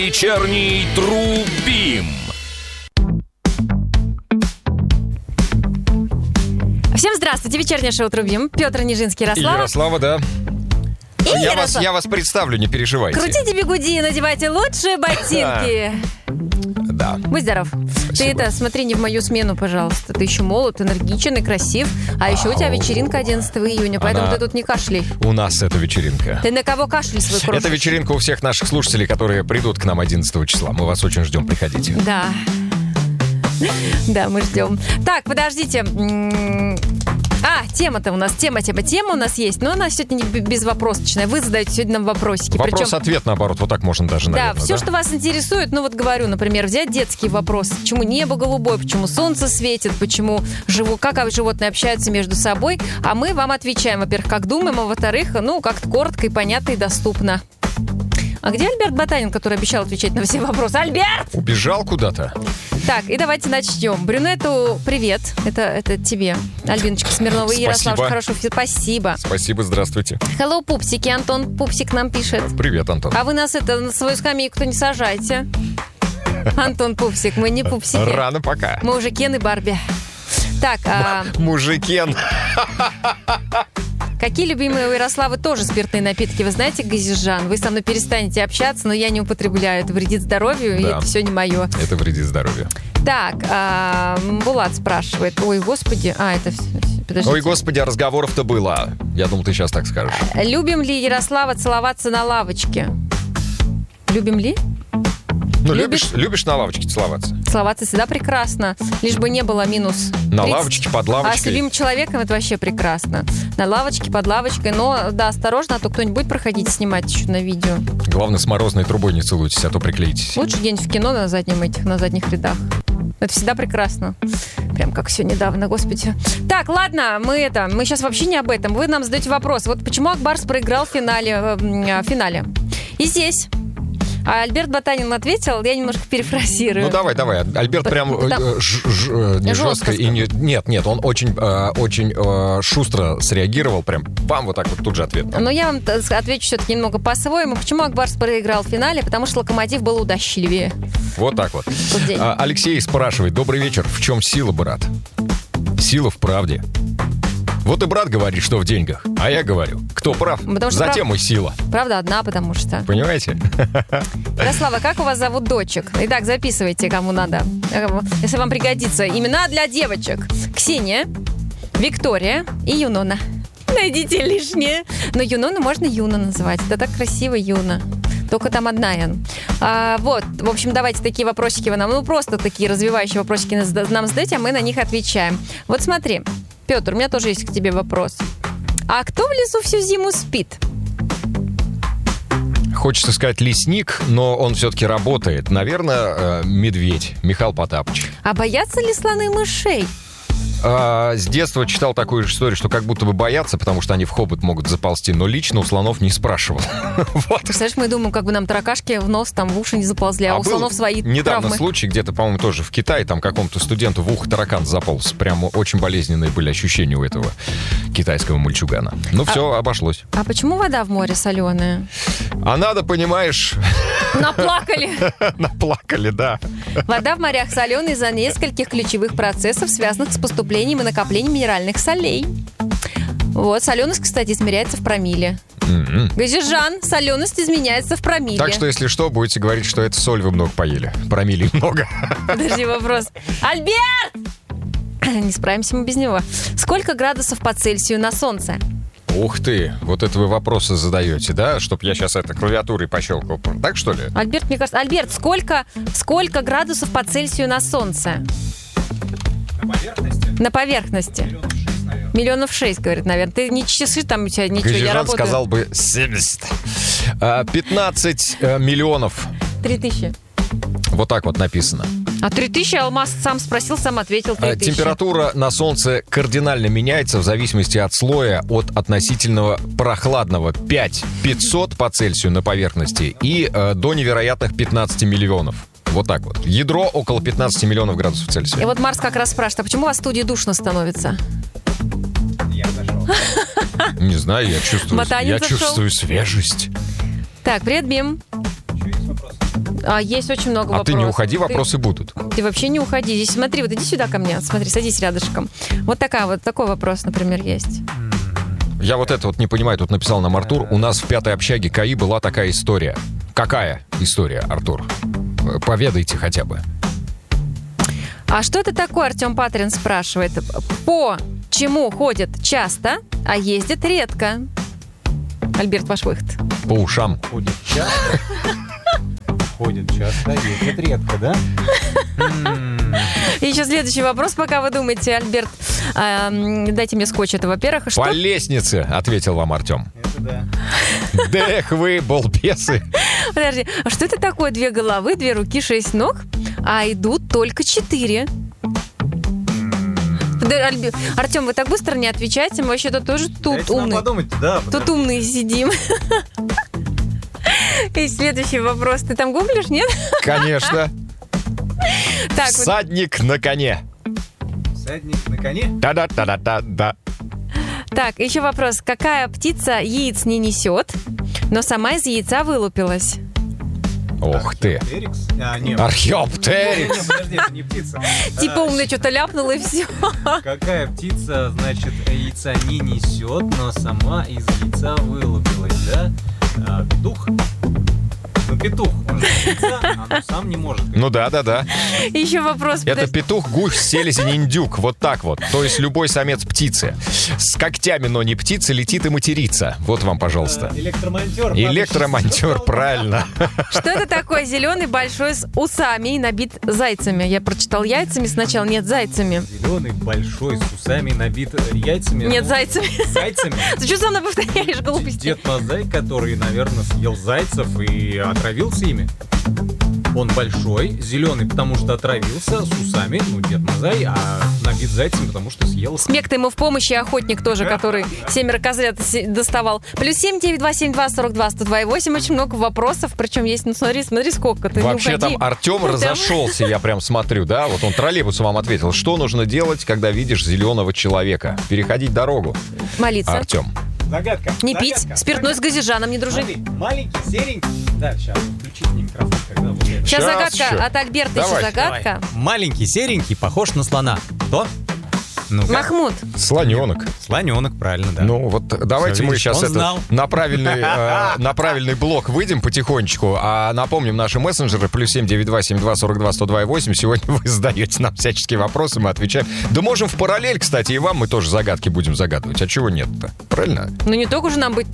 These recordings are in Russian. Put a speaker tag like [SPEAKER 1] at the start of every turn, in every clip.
[SPEAKER 1] Вечерний Трубим.
[SPEAKER 2] Всем здравствуйте, вечернее шоу «Трубим». Петр Нижинский, Ярослава.
[SPEAKER 3] Ярослава, да.
[SPEAKER 2] И
[SPEAKER 3] Я вас представлю, не переживайте.
[SPEAKER 2] Крутите бигуди, надевайте лучшие ботинки.
[SPEAKER 3] Да.
[SPEAKER 2] Будь здоров.
[SPEAKER 3] Спасибо.
[SPEAKER 2] Ты смотри не в мою смену, пожалуйста. Ты еще молод, энергичен и красив. А еще у тебя вечеринка 11 июня, поэтому ты тут не кашляй.
[SPEAKER 3] У нас это вечеринка.
[SPEAKER 2] Ты на кого кашель свой крошишь?
[SPEAKER 3] Это вечеринка у всех наших слушателей, которые придут к нам 11 числа. Мы вас очень ждем, приходите.
[SPEAKER 2] Да. Да, мы ждем. Так, подождите. Тема-то у нас, тема у нас есть, но она сегодня не безвопросочная. Вы задаете сегодня нам вопросики.
[SPEAKER 3] Вопрос-ответ, наоборот, вот так можно даже, наверное.
[SPEAKER 2] Да, все, что вас интересует, говорю, например, взять детские вопросы. Почему небо голубое, почему солнце светит, как животные общаются между собой. А мы вам отвечаем, во-первых, как думаем, а во-вторых, как-то коротко и понятно и доступно. А где Альберт Ботанин, который обещал отвечать на все вопросы? Альберт!
[SPEAKER 3] Убежал куда-то?
[SPEAKER 2] Так, и давайте начнем. Брюнету привет. Это тебе, Альбиночка Смирнова и Ярославушка. Хорошо, спасибо.
[SPEAKER 3] Спасибо, здравствуйте.
[SPEAKER 2] Hello, пупсики. Антон Пупсик нам пишет.
[SPEAKER 3] Привет, Антон.
[SPEAKER 2] А вы нас на свою скамейку-то не сажайте. Антон Пупсик, мы не пупсики.
[SPEAKER 3] Рано пока.
[SPEAKER 2] Мы уже Кен и Барби. Так,
[SPEAKER 3] Мужикен.
[SPEAKER 2] Какие любимые у Ярославы тоже спиртные напитки? Вы знаете, Газижан, вы со мной перестанете общаться, но я не употребляю. Это вредит здоровью, и это все не мое.
[SPEAKER 3] Это вредит здоровью.
[SPEAKER 2] Так, Булат спрашивает. Ой, господи. Подождите.
[SPEAKER 3] Ой, господи, а разговоров-то было. Я думал, ты сейчас так скажешь.
[SPEAKER 2] Любим ли, Ярослава, целоваться на лавочке? Любим ли?
[SPEAKER 3] Любишь на лавочке целоваться?
[SPEAKER 2] Целоваться всегда прекрасно. Лишь бы не было минус 30.
[SPEAKER 3] На лавочке, под лавочкой.
[SPEAKER 2] А с любимым человеком это вообще прекрасно. На лавочке, под лавочкой. Но, да, осторожно, а то кто-нибудь будет проходить и снимать еще на видео.
[SPEAKER 3] Главное, с морозной трубой не целуйтесь, а то приклеитесь.
[SPEAKER 2] Лучше где-нибудь в кино на задних рядах. Это всегда прекрасно. Прям как все недавно, господи. Так, ладно, мы сейчас вообще не об этом. Вы нам задаете вопрос. Вот почему Акбарс проиграл в финале. И здесь... А Альберт Ботанин ответил, я немножко перефразирую.
[SPEAKER 3] Давай. Альберт прям не жестко и не... Нет, он очень шустро среагировал, прям бам, вот так вот тут же ответ.
[SPEAKER 2] Но я вам отвечу все-таки немного по-своему. Почему Акбарс проиграл в финале? Потому что Локомотив был удачливее.
[SPEAKER 3] Вот так вот. Алексей спрашивает: добрый вечер, в чем сила, брат? Сила в правде. Вот и брат говорит, что в деньгах. А я говорю, кто прав, затем и сила.
[SPEAKER 2] Правда одна, потому что...
[SPEAKER 3] Понимаете?
[SPEAKER 2] Ярослава, как у вас зовут дочек? Итак, записывайте, кому надо. Если вам пригодится. Имена для девочек. Ксения, Виктория и Юнона. Найдите лишнее. Но Юнону можно Юна называть. Это так красиво, Юна. Только там одна Ян. Вот, в общем, давайте такие вопросики вы нам... просто такие развивающие вопросики нам задайте, а мы на них отвечаем. Вот смотри, Петр, у меня тоже есть к тебе вопрос. А кто в лесу всю зиму спит?
[SPEAKER 3] Хочется сказать лесник, но он все-таки работает. Наверное, медведь, Михаил Потапыч.
[SPEAKER 2] А боятся ли слоны мышей?
[SPEAKER 3] С детства читал такую же историю, что как будто бы боятся, потому что они в хобот могут заползти, но лично у слонов не спрашивал. Вот.
[SPEAKER 2] Представляешь, мы думаем, как бы нам таракашки в нос, там в уши не заползли, а у слонов свои
[SPEAKER 3] недавно
[SPEAKER 2] травмы.
[SPEAKER 3] Случай, где-то, по-моему, тоже в Китае, там какому-то студенту в ухо таракан заполз. Прямо очень болезненные были ощущения у этого китайского мальчугана. Ну, все, обошлось.
[SPEAKER 2] А почему вода в море соленая?
[SPEAKER 3] А надо, понимаешь...
[SPEAKER 2] Наплакали.
[SPEAKER 3] Наплакали, да.
[SPEAKER 2] Вода в морях соленая из-за нескольких ключевых процессов, связанных с поступлением и накоплением минеральных солей. Вот, соленость, кстати, измеряется в промилле. Газижан, соленость изменяется в промилле.
[SPEAKER 3] Так что, если что, будете говорить, что это соль вы много поели. Промилле много.
[SPEAKER 2] Подожди, вопрос. Альберт! Не справимся мы без него. Сколько градусов по Цельсию на Солнце?
[SPEAKER 3] Ух ты, вот это вы вопросы задаете, да? Чтоб я сейчас клавиатурой пощелкал. Так, что ли?
[SPEAKER 2] Альберт, мне кажется... Альберт, сколько градусов по Цельсию на Солнце?
[SPEAKER 1] На поверхности?
[SPEAKER 2] На поверхности. 6 миллионов, говорит, наверное. Ты не часы, там у тебя ничего,
[SPEAKER 3] Газижан
[SPEAKER 2] я работаю.
[SPEAKER 3] Сказал бы 70. 15 миллионов.
[SPEAKER 2] 3000.
[SPEAKER 3] Вот так вот написано.
[SPEAKER 2] А 3000 Алмаз сам спросил, сам ответил 3000.
[SPEAKER 3] Температура на Солнце кардинально меняется в зависимости от слоя от относительного прохладного 5500 по Цельсию на поверхности и до невероятных 15 миллионов. Вот так вот. Ядро около 15 миллионов градусов Цельсия.
[SPEAKER 2] И вот Марс как раз спрашивает, а почему у вас в студии душно становится?
[SPEAKER 1] Я зашел.
[SPEAKER 3] Не знаю, я чувствую свежесть.
[SPEAKER 2] Так, привет, Бим.
[SPEAKER 1] Еще есть вопрос?
[SPEAKER 2] Есть очень много вопросов.
[SPEAKER 3] А ты не уходи, вопросы будут.
[SPEAKER 2] Ты вообще не уходи. Здесь смотри, вот иди сюда ко мне. Смотри, садись рядышком. Вот такой вопрос, например, есть.
[SPEAKER 3] Я вот это вот не понимаю. Тут написал нам Артур. У нас в 5-й общаге КАИ была такая история. Какая история, Артур? Поведайте хотя бы.
[SPEAKER 2] А что это такое, Артем Патрин спрашивает. По чему ходит часто, а ездит редко? Альберт, ваш выход.
[SPEAKER 3] По ушам.
[SPEAKER 1] Ходит часто. Ходит часто, ездит редко, да?
[SPEAKER 2] И еще следующий вопрос, пока вы думаете, Альберт. Дайте мне скотч, это во-первых.
[SPEAKER 3] По лестнице, ответил вам Артем.
[SPEAKER 1] Это да.
[SPEAKER 3] Дэх вы, балбесы.
[SPEAKER 2] Подожди, а что это такое? 2 головы, 2 руки, 6 ног, а идут только 4? Артем, вы так быстро не отвечаете, мы вообще-то тоже тут умные.
[SPEAKER 1] Подумать, да.
[SPEAKER 2] Тут умные сидим. И следующий вопрос. Ты там гуглишь, нет?
[SPEAKER 3] Конечно.
[SPEAKER 2] Так,
[SPEAKER 3] Всадник на коне.
[SPEAKER 1] Всадник на коне?
[SPEAKER 3] Да-да-да-да-да.
[SPEAKER 2] Так, еще вопрос. Какая птица яиц не несет, но сама из яйца вылупилась?
[SPEAKER 3] Ох ты.
[SPEAKER 1] Археоптерикс? Нет.
[SPEAKER 3] Археоптерикс.
[SPEAKER 1] Нет, подожди, это не птица.
[SPEAKER 2] Типа умный что-то ляпнул и все.
[SPEAKER 1] Какая птица, значит, яйца не несет, но сама из яйца вылупилась, да? Петух? Ну, петух, он же птица, но сам не может.
[SPEAKER 3] Ну да.
[SPEAKER 2] Еще вопрос.
[SPEAKER 3] Это петух, гусь, селезень, индюк. Вот так вот. То есть любой самец птицы. С когтями, но не птица, летит и матерится. Вот вам, пожалуйста.
[SPEAKER 1] Электромонтер.
[SPEAKER 3] Электромонтер, правильно.
[SPEAKER 2] Что это такое? Зеленый, большой, с усами и набит зайцами. Я прочитал яйцами сначала, нет, зайцами.
[SPEAKER 1] Зеленый, большой, с усами, набит яйцами.
[SPEAKER 2] Нет, зайцами.
[SPEAKER 1] Зайцами?
[SPEAKER 2] Ты что со мной повторяешь глупости?
[SPEAKER 1] Дед Мазай, который, наверное, съел зайцев и отравился ими. Он большой, зеленый, потому что отравился, с усами, ну, Дед Мазай, а набит зайцем, потому что съел.
[SPEAKER 2] Смек-то ему в помощи, охотник тоже, который 7 козлят доставал. +7 927 42 102 8. Очень много вопросов, причем есть, ну, смотри, сколько ты.
[SPEAKER 3] Вообще там Артем разошелся, я прям смотрю, да? Вот он троллейбусом вам ответил. Что нужно делать, когда видишь зеленого человека? Переходить дорогу.
[SPEAKER 2] Молиться.
[SPEAKER 3] Артем.
[SPEAKER 1] Загадка.
[SPEAKER 2] Не пить, спиртной с газижаном не дружи.
[SPEAKER 1] Смотри, маленький, серенький. Да, сейчас, включите мне микрофон, когда вот это.
[SPEAKER 2] Сейчас загадка
[SPEAKER 3] еще.
[SPEAKER 2] от Альберта,
[SPEAKER 3] Давай.
[SPEAKER 2] еще загадка.
[SPEAKER 4] Давай. Маленький, серенький, похож на слона. Кто? Ну-ка.
[SPEAKER 2] Махмуд.
[SPEAKER 3] Слоненок.
[SPEAKER 4] Слоненок, правильно, да.
[SPEAKER 3] Ну вот давайте
[SPEAKER 4] Всё,
[SPEAKER 3] мы
[SPEAKER 4] видишь,
[SPEAKER 3] сейчас
[SPEAKER 4] он знал.
[SPEAKER 3] на правильный блок выйдем потихонечку, а напомним наши мессенджеры +7 927 42 102 8. Сегодня вы задаете нам всяческие вопросы, мы отвечаем. Да можем в параллель, кстати, и вам мы тоже загадки будем загадывать. А чего нет-то? Правильно?
[SPEAKER 2] Ну не только же нам быть...
[SPEAKER 3] Не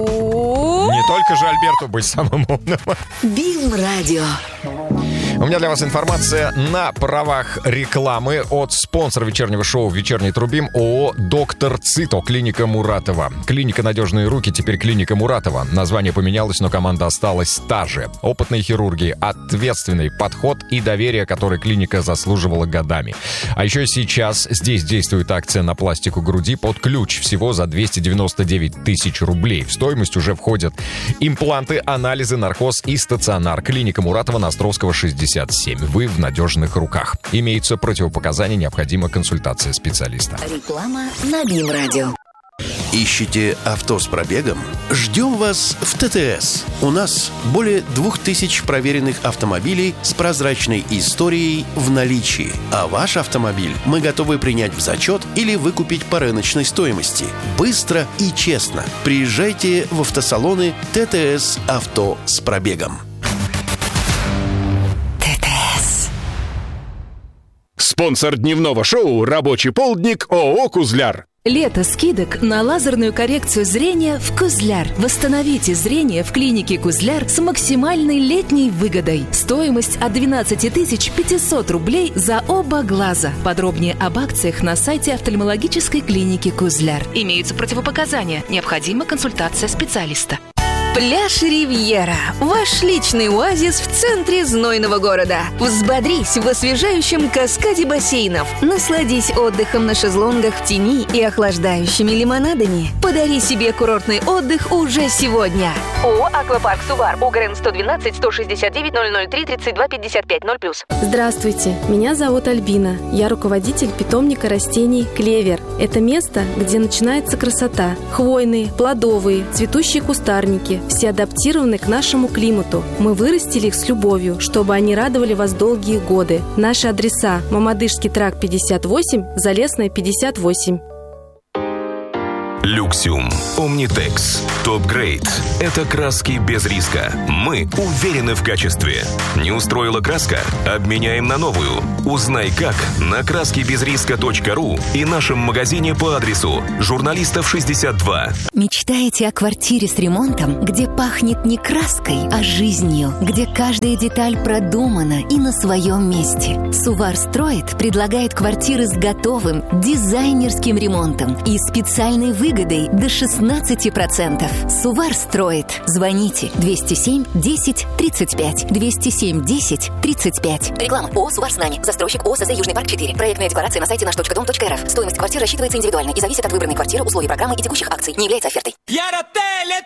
[SPEAKER 3] только же Альберту быть самым умным.
[SPEAKER 5] Бим-радио.
[SPEAKER 3] У меня для вас информация на правах рекламы от спонсора вечернего шоу «Вечерний Трубим» ООО «Доктор Цито», клиника Муратова. Клиника «Надежные руки», теперь клиника Муратова. Название поменялось, но команда осталась та же. Опытные хирурги, ответственный подход и доверие, которое клиника заслуживала годами. А еще сейчас здесь действует акция на пластику груди под ключ. Всего за 299 тысяч рублей. В стоимость уже входят импланты, анализы, наркоз и стационар. Клиника Муратова на Островского, 67. Вы в надежных руках. Имеются противопоказания, необходима консультация специалиста.
[SPEAKER 5] Реклама на Бим-радио.
[SPEAKER 6] Ищете авто с пробегом? Ждем вас в ТТС. У нас более 2000 проверенных автомобилей с прозрачной историей в наличии. А ваш автомобиль мы готовы принять в зачет или выкупить по рыночной стоимости. Быстро и честно. Приезжайте в автосалоны ТТС «Авто с пробегом».
[SPEAKER 7] Спонсор дневного шоу «Рабочий полдник» ООО «Кузляр».
[SPEAKER 8] Лето скидок на лазерную коррекцию зрения в Кузляр. Восстановите зрение в клинике Кузляр с максимальной летней выгодой. Стоимость от 12 500 рублей за оба глаза. Подробнее об акциях на сайте офтальмологической клиники Кузляр. Имеются противопоказания. Необходима консультация специалиста.
[SPEAKER 9] Пляж Ривьера. Ваш личный оазис в центре знойного города. Взбодрись в освежающем каскаде бассейнов. Насладись отдыхом на шезлонгах в тени и охлаждающими лимонадами. Подари себе курортный отдых уже сегодня.
[SPEAKER 8] ООО «Аквапарк Сувар». УГРН 112 169 003 32 55 0+.
[SPEAKER 10] Здравствуйте, меня зовут Альбина. Я руководитель питомника растений «Клевер». Это место, где начинается красота. Хвойные, плодовые, цветущие кустарники, все адаптированы к нашему климату. Мы вырастили их с любовью, чтобы они радовали вас долгие годы. Наши адреса: Мамадышский тракт 58, Залесная 58.
[SPEAKER 11] Люксиум, Омнитекс, Топ-грейд. Это краски без риска. Мы уверены в качестве. Не устроила краска? Обменяем на новую. Узнай как на краскибезриска.ру и нашем магазине по адресу Журналистов 62.
[SPEAKER 12] Мечтаете о квартире с ремонтом, где пахнет не краской, а жизнью, где каждая деталь продумана и на своем месте? Сувар Строит предлагает квартиры с готовым дизайнерским ремонтом и специальной выгодой до 16%. Сувар Строит. Звоните 207 10 35. 207 10 35.
[SPEAKER 13] Реклама. ООО «Сувар с нами». Застройщик ООО «СЗ Южный парк 4». Проектная декларация на сайте наш.дом.рф. Стоимость квартиры рассчитывается индивидуально и зависит от выбранной квартиры, условий программы и текущих акций. Не является офертой.